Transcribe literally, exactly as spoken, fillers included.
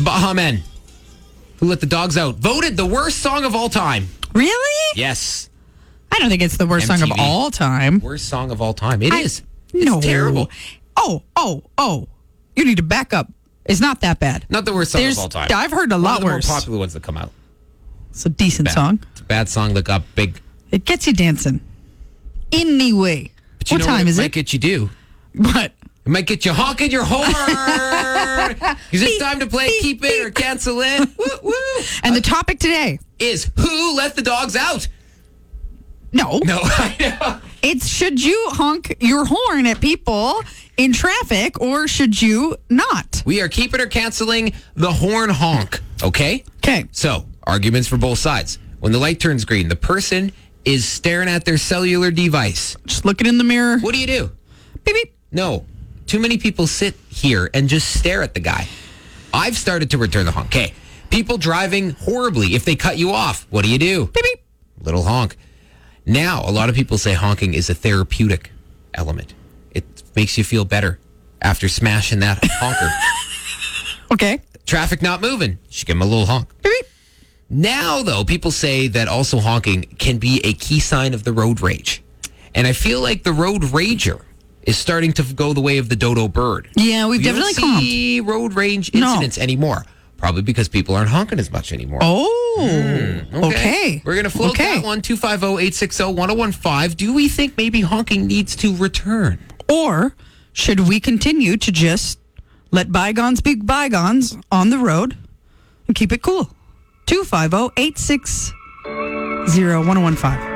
The Baha Men, Who Let the Dogs Out, voted the worst song of all time. Really? Yes. I don't think it's the worst M T V. song of all time. Worst song of all time. It I, is. No. It's terrible. Oh, oh, oh. You need to back up. It's not that bad. Not the worst song There's, of all time. I've heard a One lot of the worse. more popular ones that come out. It's a decent Bad. song. It's a bad song that got big. It gets you dancing. Anyway. But you What know time what is it it? might get you do? What? It might get you honking your horn. Is it time to play Keep It or Cancel It? Woo, woo. And the topic today Is Who Let the Dogs Out? No. No, I know. It's should you honk your horn at people in traffic or should you not? We are keeping or canceling the horn honk, okay? Okay. So, arguments for both sides. When the light turns green, the person is staring at their cellular device. Just looking in the mirror. What do you do? Beep, beep. No. Too many people sit here and just stare at the guy. I've started to return the honk. Okay. People driving horribly. If they cut you off, what do you do? Beep, beep. Little honk. Now, a lot of people say honking is a therapeutic element. It makes you feel better after smashing that honker. Okay. Traffic not moving. You should give them a little honk. Beep, beep. Now, though, people say that also honking can be a key sign of the road rage. And I feel like the road rager is starting to go the way of the dodo bird. Yeah, we've You definitely don't see road rage No. incidents anymore. Probably because people aren't honking as much anymore. Oh, okay. We're going to float Okay. that one, two five zero, eight six zero, one zero one five. Do we think maybe honking needs to return? Or should we continue to just let bygones be bygones on the road and keep it cool? two five zero, eight six zero, one zero one five.